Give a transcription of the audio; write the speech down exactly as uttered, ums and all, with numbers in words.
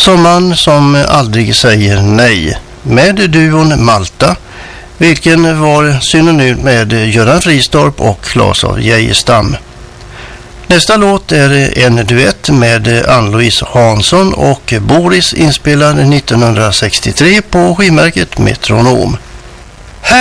Sommaren som aldrig säger nej med duon Malta, vilken var synonym med Göran Fristorp och Claes av Geijerstam. Nästa låt är en duett med Ann-Louise Hansson och Boris, inspelad nittonhundrasextiotre på skivmärket Metronom.